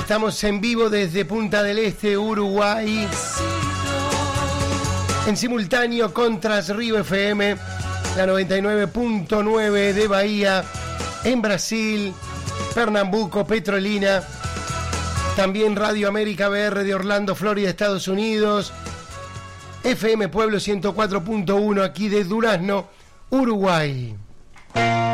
Estamos en vivo desde Punta del Este, Uruguay. En simultáneo con Transrío FM, la 99.9 de Bahía. En Brasil, Pernambuco, Petrolina. También Radio América BR de Orlando, Florida, Estados Unidos. FM Pueblo 104.1 aquí de Durazno, Uruguay.